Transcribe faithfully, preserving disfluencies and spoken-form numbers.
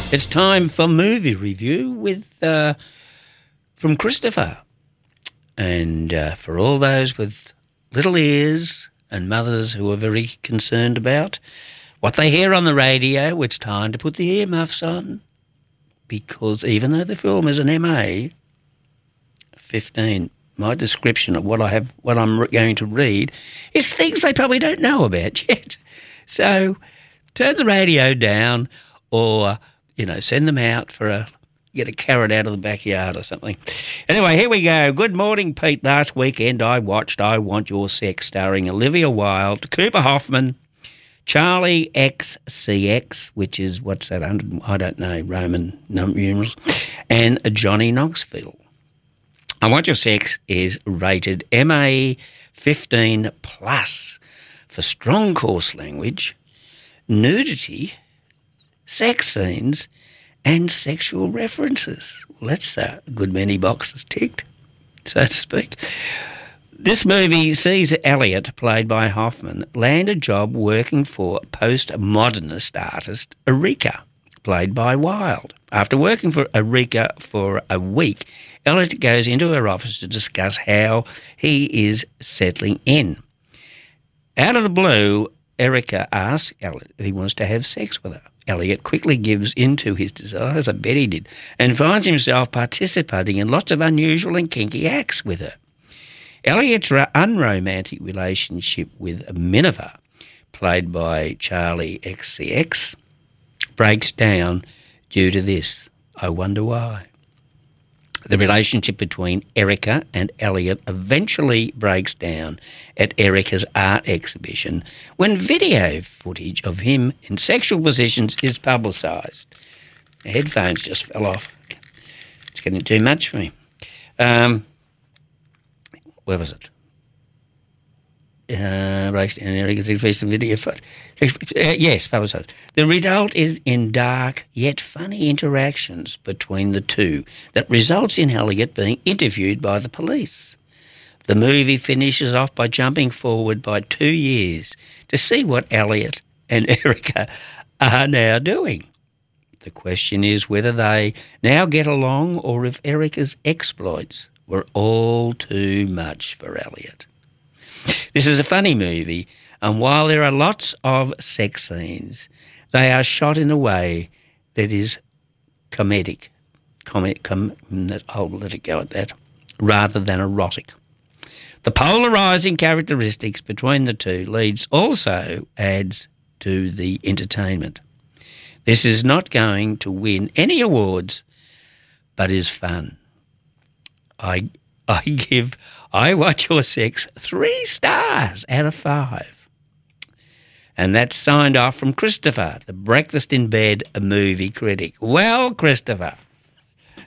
It's time for movie review with uh, from Christopher. And uh, for all those with little ears and mothers who are very concerned about what they hear on the radio, it's time to put the earmuffs on, because even though the film is an M A fifteen, my description of what I have, what I'm going to read, is things they probably don't know about yet. So turn the radio down, or you know, send them out for a get a carrot out of the backyard or something. Anyway, here we go. Good morning, Pete. Last weekend I watched I Want Your Sex, starring Olivia Wilde, Cooper Hoffman, Charlie X C X, which is, what's that, one hundred, I don't know, Roman numerals, and Johnny Knoxville. I Want Your Sex is rated M A fifteen plus for strong coarse language, nudity, sex scenes, and sexual references. Well, that's a good many boxes ticked, so to speak. This movie sees Elliot, played by Hoffman, land a job working for postmodernist artist Erika, played by Wilde. After working for Erika for a week, Elliot goes into her office to discuss how he is settling in. Out of the blue, Erika asks Elliot if he wants to have sex with her. Elliot quickly gives in to his desires, I bet he did, and finds himself participating in lots of unusual and kinky acts with her. Elliot's unromantic relationship with Minerva, played by Charlie X C X, breaks down due to this. I wonder why. The relationship between Erika and Elliot eventually breaks down at Erika's art exhibition when video footage of him in sexual positions is publicised. The headphones just fell off. It's getting too much for me. Um, where was it? Uh, breaks down Erika's exhibition video footage. Uh, yes, publicised. The result is in dark yet funny interactions between the two that results in Elliot being interviewed by the police. The movie finishes off by jumping forward by two years to see what Elliot and Erika are now doing. The question is whether they now get along or if Erika's exploits were all too much for Elliot. This is a funny movie, and while there are lots of sex scenes, they are shot in a way that is comedic. Com- com- I'll let it go at that, rather than erotic. The polarising characteristics between the two leads also adds to the entertainment. This is not going to win any awards, but is fun. I I give I Want Your Sex three stars out of five. And that's signed off from Christopher, the Breakfast in Bed movie critic. Well, Christopher,